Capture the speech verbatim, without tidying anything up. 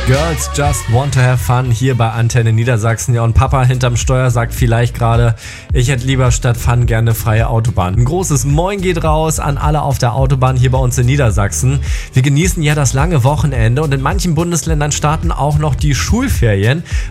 Girls Just Want to Have Fun hier bei Antenne Niedersachsen. Ja, und Papa hinterm Steuer sagt vielleicht gerade, ich hätte lieber statt Fun gerne freie Autobahn. Ein großes Moin geht raus an alle auf der Autobahn hier bei uns in Niedersachsen. Wir genießen ja das lange Wochenende und in manchen Bundesländern starten auch noch die Schulferien.